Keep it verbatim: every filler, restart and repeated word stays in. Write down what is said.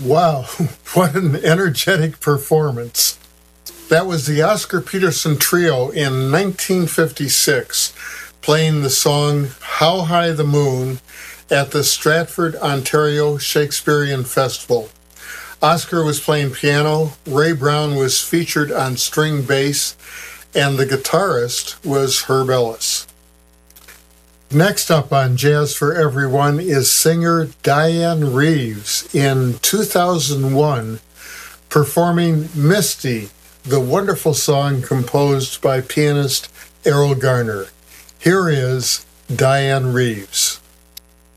Wow, what an energetic performance. That was the Oscar Peterson Trio in nineteen fifty-six, playing the song How High the Moon at the Stratford, Ontario Shakespearean Festival. Oscar was playing piano, Ray Brown was featured on string bass, and the guitarist was Herb Ellis. Next up on Jazz for Everyone is singer Dianne Reeves in two thousand one, performing Misty, the wonderful song composed by pianist Errol Garner. Here is Dianne Reeves.